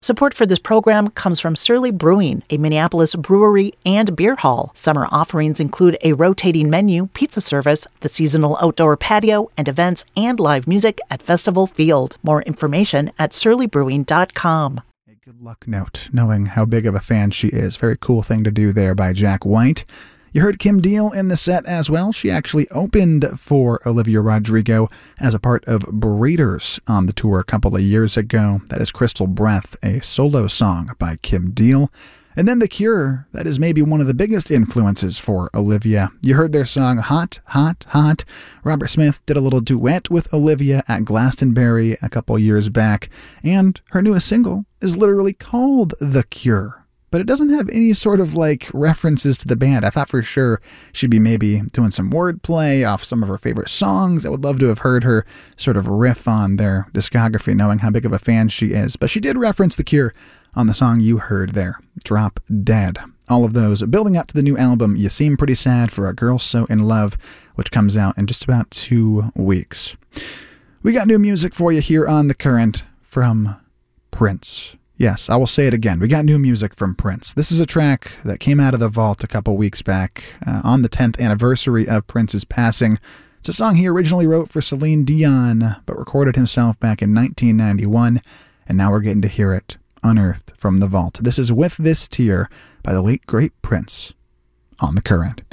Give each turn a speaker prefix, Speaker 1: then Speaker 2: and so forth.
Speaker 1: Support for this program comes from Surly Brewing, a Minneapolis brewery and beer hall. Summer offerings include a rotating menu, pizza service, the seasonal outdoor patio, and events and live music at Festival Field. More information at surlybrewing.com.
Speaker 2: A good luck note, knowing how big of a fan she is. Very cool thing to do there by Jack White. You heard Kim Deal in the set as well. She actually opened for Olivia Rodrigo as a part of Breeders on the tour a couple of years ago. That is Crystal Breath, a solo song by Kim Deal. And then The Cure, that is maybe one of the biggest influences for Olivia. You heard their song Hot, Hot, Hot. Robert Smith did a little duet with Olivia at Glastonbury a couple years back, and her newest single is literally called The Cure. But it doesn't have any sort of references to the band. I thought for sure she'd be maybe doing some wordplay off some of her favorite songs. I would love to have heard her sort of riff on their discography, knowing how big of a fan she is. But she did reference The Cure on the song you heard there, Drop Dead. All of those building up to the new album, You Seem Pretty Sad for a Girl So in Love, which comes out in just about 2 weeks. We got new music for you here on The Current from Prince. Yes, I will say it again. We got new music from Prince. This is a track that came out of the vault a couple weeks back on the 10th anniversary of Prince's passing. It's a song he originally wrote for Celine Dion, but recorded himself back in 1991, and now we're getting to hear it unearthed from the vault. This is With This Tear by the late, great Prince on The Current.